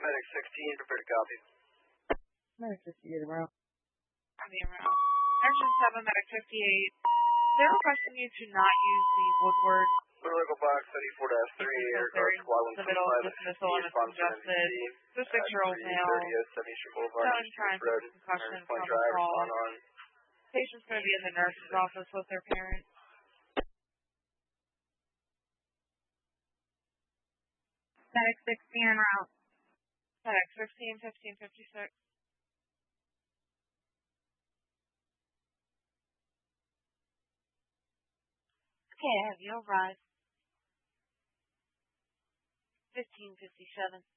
Medic 16, prepare to copy. Medic 58 around. Copy around. Action 7, Medic 58. They're requesting you to not use the Woodward Political box 34-3, aircraft squad the middle dismissal and it's congested. The 6-year-old male. Showing signs of concussion from the fall. Patient's going to be in the nurse's office with their parents. Medic 16 en route. Medic 16, 1556. Okay, have you arrived? 1557.